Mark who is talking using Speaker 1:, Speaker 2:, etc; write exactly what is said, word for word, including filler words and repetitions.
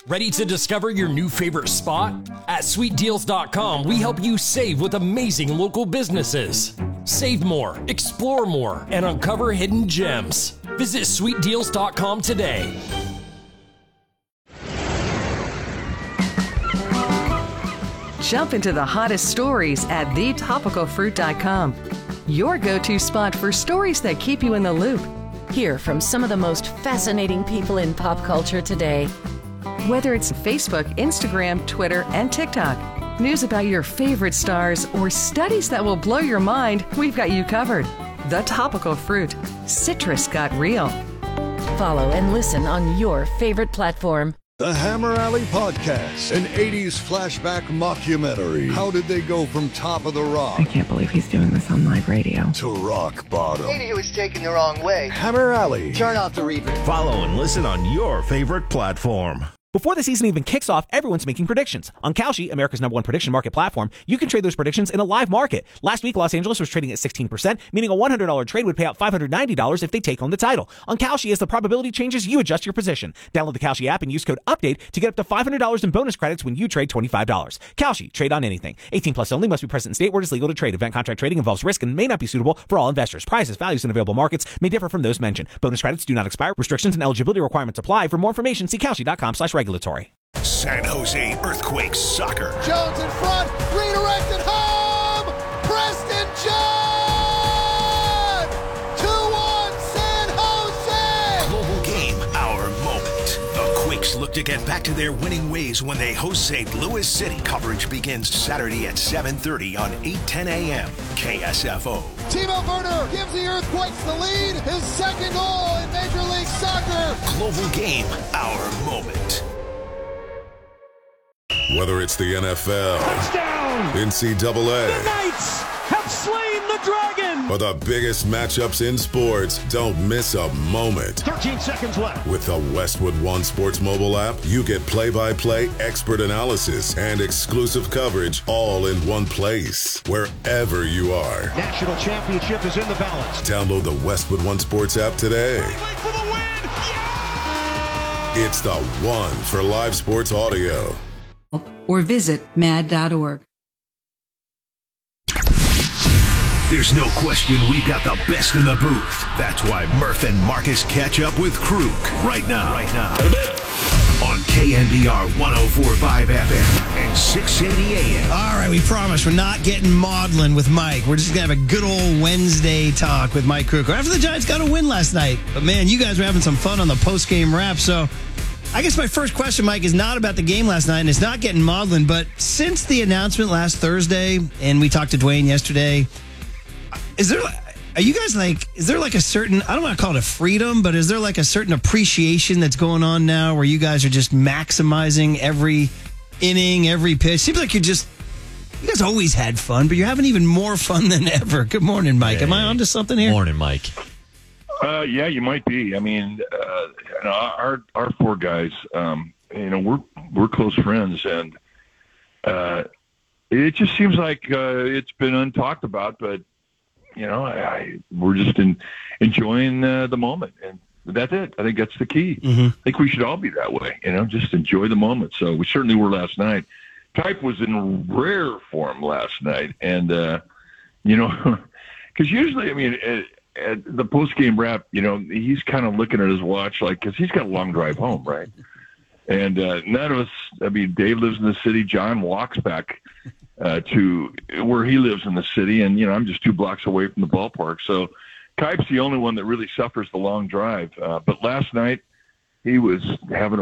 Speaker 1: Ready to discover your new favorite spot? At sweet deals dot com, we help you save with amazing local businesses. Save more, explore more, and uncover hidden gems. Visit sweet deals dot com today.
Speaker 2: Jump into the hottest stories at the topical fruit dot com. Your go-to spot for stories that keep you in the loop.
Speaker 3: Hear from some of the most fascinating people in pop culture today.
Speaker 2: Whether it's Facebook, Instagram, Twitter, and TikTok, news about your favorite stars, or studies that will blow your mind, we've got you covered. The Topical Fruit. Citrus got real.
Speaker 3: Follow and listen on your favorite platform.
Speaker 4: The Hammer Alley Podcast, an eighties flashback mockumentary. How did they go from Top of the Rock?
Speaker 5: I can't believe he's doing this on live radio.
Speaker 4: To rock bottom.
Speaker 6: Maybe he was taken the wrong way.
Speaker 4: Hammer Alley.
Speaker 6: Turn off the reverb.
Speaker 7: Follow and listen on your favorite platform.
Speaker 8: Before the season even kicks off, everyone's making predictions. On Kalshi, America's number one prediction market platform, you can trade those predictions in a live market. Last week, Los Angeles was trading at sixteen percent, meaning a one hundred dollars trade would pay out five hundred ninety dollars if they take home the title. On Kalshi, as the probability changes, you adjust your position. Download the Kalshi app and use code UPDATE to get up to five hundred dollars in bonus credits when you trade twenty-five dollars. Kalshi, trade on anything. eighteen plus only, must be present in state where it is legal to trade. Event contract trading involves risk and may not be suitable for all investors. Prices, values, and available markets may differ from those mentioned. Bonus credits do not expire. Restrictions and eligibility requirements apply. For more information, see Kalshi dot com slash regulatory.
Speaker 7: San Jose Earthquakes soccer.
Speaker 9: Jones in front, redirected home! Preston John! two one San Jose!
Speaker 7: Global game, our moment. The Quakes look to get back to their winning ways when they host Saint Louis City. Coverage begins Saturday at seven thirty on eight ten a.m. K S F O.
Speaker 9: Timo Werner gives the Earthquakes the lead. His second goal in Major League Soccer.
Speaker 7: Global game, our moment.
Speaker 10: Whether it's the N F L,
Speaker 11: touchdown,
Speaker 10: N C double A,
Speaker 11: the Knights have slain the dragon,
Speaker 10: or the biggest matchups in sports, don't miss a moment.
Speaker 11: thirteen seconds left.
Speaker 10: With the Westwood One Sports mobile app, you get play-by-play, expert analysis, and exclusive coverage all in one place, wherever you are.
Speaker 11: National championship is in the balance.
Speaker 10: Download the Westwood One Sports app today.
Speaker 11: For the win. Yeah!
Speaker 10: It's the one for live sports audio.
Speaker 12: Or visit mad dot org.
Speaker 7: There's no question we've got the best in the booth. That's why Murph and Marcus catch up with Kruk right now. Right now. On K N B R one oh four point five F M and six seventy A M.
Speaker 13: All right, we promise we're not getting maudlin with Mike. We're just going to have a good old Wednesday talk with Mike Krukow after the Giants got a win last night. But, man, you guys were having some fun on the post-game wrap, so I guess my first question, Mike, is not about the game last night, and it's not getting maudlin, but since the announcement last Thursday, and we talked to Dwayne yesterday, is there, are you guys like, is there like a certain, I don't want to call it a freedom, but is there like a certain appreciation that's going on now where you guys are just maximizing every inning, every pitch? Seems like you're just, you guys always had fun, but you're having even more fun than ever. Good morning, Mike. Hey. Am I onto something here?
Speaker 14: Morning, Mike.
Speaker 15: Uh, yeah, you might be. I mean, uh, you know, our our four guys, um, you know, we're we're close friends, and uh, it just seems like uh, it's been untalked about. But you know, I, I we're just in, enjoying uh, the moment, and that's it. I think that's the key.
Speaker 13: Mm-hmm.
Speaker 15: I think we should all be that way. You know, just enjoy the moment. So we certainly were last night. Type was in rare form last night, and uh, you know, because usually, I mean. It, At the post-game wrap, you know, he's kind of looking at his watch, like, because he's got a long drive home, right? And uh, none of us, I mean, Dave lives in the city. John walks back uh, to where he lives in the city. And, you know, I'm just two blocks away from the ballpark. So Kipe's the only one that really suffers the long drive. Uh, but last night, he was having a